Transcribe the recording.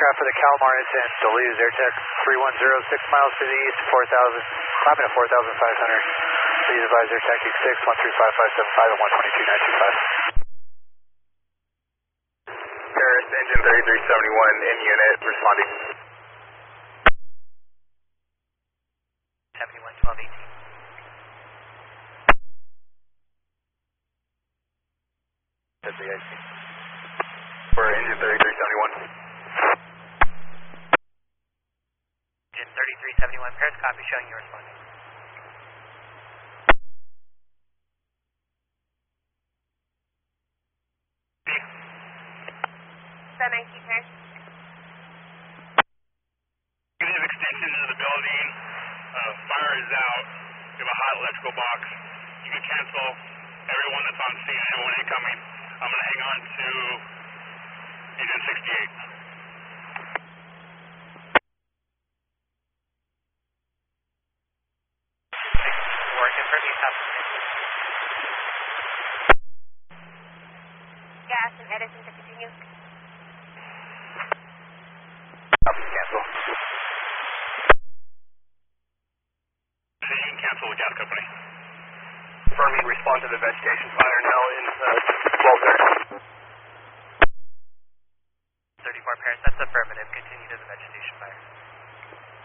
aircraft for the Calamar is in Duluth, AirTech 3106 miles to the east, 4,000, climbing at 4,500. Please advise Air Tactic 6, 135,575 and 122,925. Paris, engine 3371 in unit, responding. 71, 12, 18. That's the AC. For engine 3371. Engine 3371, Paris, copy, showing you responding. Unit extension into the building. Fire is out. We have a hot electrical box. You can cancel everyone that's on scene, anyone incoming. I'm going to hang on to engine 68. Working for me, stop. Gas and Edison to continue. Cancel. So you can cancel the gas company. Confirming, respond to the investigation.